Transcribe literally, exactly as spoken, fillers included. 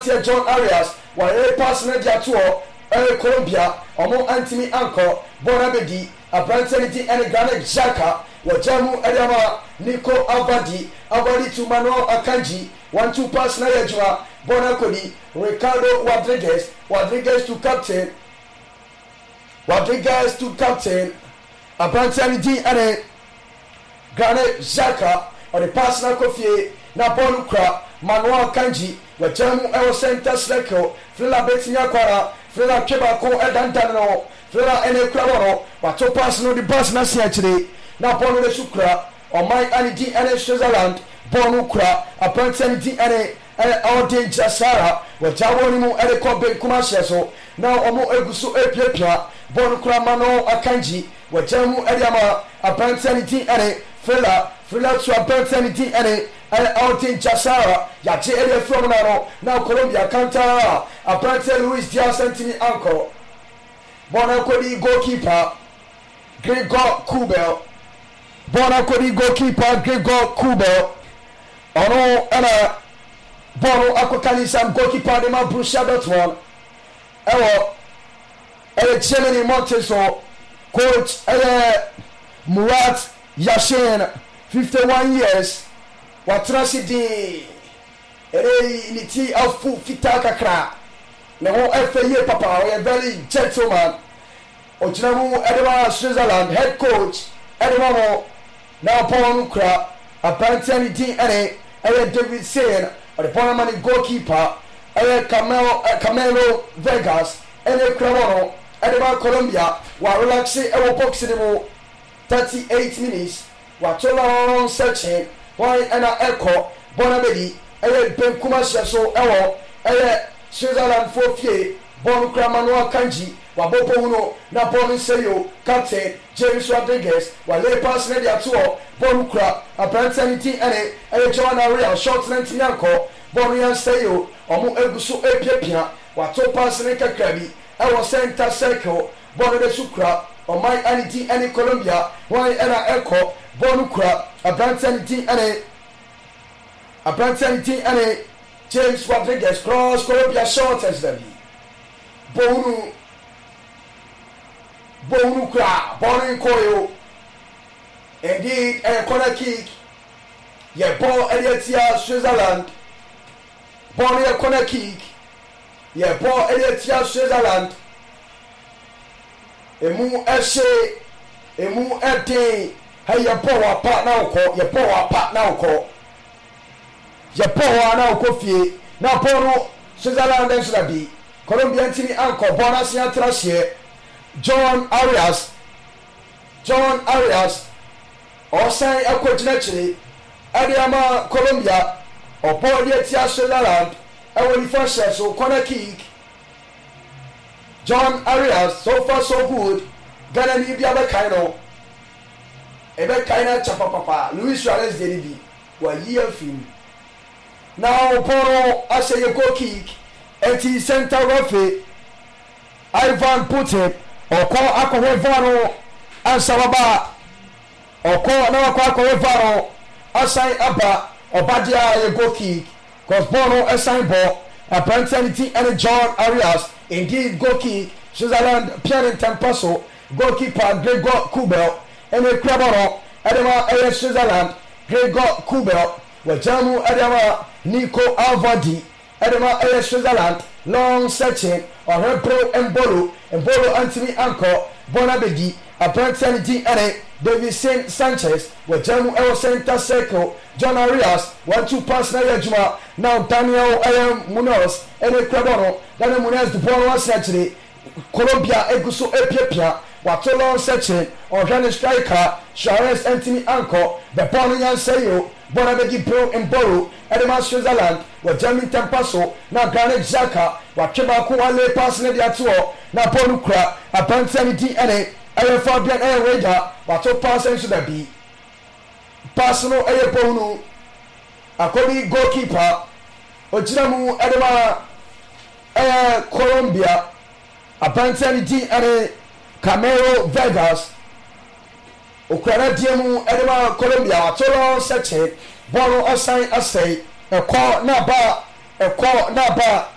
John Arias were personal diato eh Colombia omo Anthony Anko Bonabedi Abrantanity and Granit Xhaka wajamu Edama Nico Avadi Avadi to Manuel Akanji one two personal ejwa Bonakodi Ricardo Rodriguez Rodriguez to captain Rodriguez to captain Abrantanity and Granit Xhaka or the personal coffee na bonu kra Manuel Akanji wajamu ewo center circle Frela Betinya Kwara Frela Keba ko edandan no Frela ene kra wono wato pass no the pass na sia kire na bonu le sukra o mai anidi ene Switzerland bonu kra apantani di ene all danger Sara wajawo ni mu ene ko be kuma so na omo eguso epiepia bonu kra Manuel Akanji wajamu ediama apantani di ene Frela Frela to apantani di ene all danger Sara ya je ere from na no na Colombia counter apantani Luis Diaz Anthony Anko Bonakodi goalkeeper Gregor Kubel Bonakodi goalkeeper Gregor Kubel ono ana bono akokani sam goalkeeper de ma Borussia Dortmund ewo e Germany Monteso coach e Murat Yashin fifty-one years watrasidi ere initi afu fitaka kra na ho efe papa we very gentleman ojinamu edema Switzerland head coach edema mo na pon kra apantani di ene e David Sein or the Bonamani goalkeeper e Camelo Camelo Vegas ene kramono edema Colombia wa relax e wo boxing mo thirty-eight minutes wa tola searching why ena echo Bonabedi e Benkuma so ewo e Switzerland for fie bonu kra Manuel Akanji wa bopo huno na bonu seyo captain James Rodriguez wa le pass na dia to bonu kra aprantanity ene e John Arias short ninety yanko bonu yan seyo omo eguso epiepia wa to pass na kakrabi e wo center circle bonu de sukra o mai anity ene Colombia why era echo bonu kra aprantanity ene aprantanity ene James Rodriguez cross Colombia short as them. Bonu Bonu kra Bonu koyo. Indeed a corner kick. Ye ball Elietia Switzerland. Bonu a corner kick. Ye ball Elietia Switzerland. Emu eshe emu ede hey ye ball wa partner ko ye ball wa partner ko. Ye power na okofie na poro Switzerland and Sulabi Colombian team anchor Bonasia Trashie John Arias John Arias Osai Akojinachiri Adiama Colombia or Bordetia Switzerland I will first so corner kick John Arias so far so good Ghana ni biaba kaino ebe kaina chapa papa Luis Suarez deribi wa year film. Now Poro ase ye goal kick enti center referee Ivan Putin oko akọwe varo ansawaba oko na akọ akọwe varo asai aba obadia ye goal kick cause Poro assign ball apparently and John Arias indeed goal kick Switzerland Pierre Tempaso goalkeeper Gregor Kubel and a craboro edema A S Switzerland Gregor Kubel wajamu edema Nico Avadi edema A S Switzerland long searching on her bro Mbolo Mbolo Anthony Anko Bonabedi apparently and David Saint Sanchez wajamu El center circle John Arias one two pass na yajuma now Daniel Ayam Munoz and a craboro Daniel Munoz the ball was actually Colombia eguso epiepia wato long searching on Johnny striker Suarez Anthony Anko the ball yan sayo Bonabedi bro Mbolo edema Switzerland wajamu Tempaso na Granit Xhaka wakeba ko wale pass na dia to na bolu kra apparently ene ayo Fabian Enreda wato pass into the B pass no ayo bonu akodi goalkeeper ojiramu edema eh Colombia apparently ene Camelo Vegas okara diemu edema Colombia wato lo searching ball assign asay e call na ba e call na ba